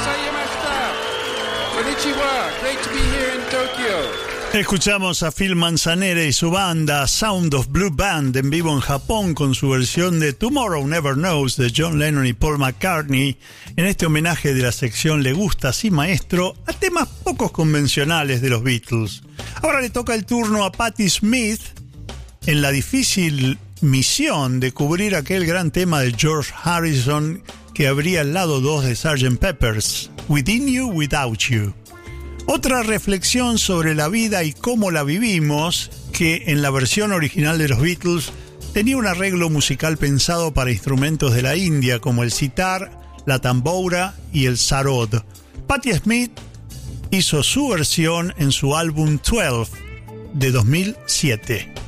Konnichiwa. Great to be here in Tokyo. Escuchamos a Phil Manzanera y su banda Sound of Blue Band en vivo en Japón con su versión de Tomorrow Never Knows de John Lennon y Paul McCartney en este homenaje de la sección Le Gusta Sí Maestro a temas pocos convencionales de los Beatles. Ahora le toca el turno a Patti Smith en la difícil misión de cubrir aquel gran tema de George Harrison que abría el lado 2 de Sgt. Pepper's, Within You, Without You. Otra reflexión sobre la vida y cómo la vivimos, que en la versión original de los Beatles tenía un arreglo musical pensado para instrumentos de la India como el sitar, la tamboura y el sarod. Patti Smith hizo su versión en su álbum 12 de 2007.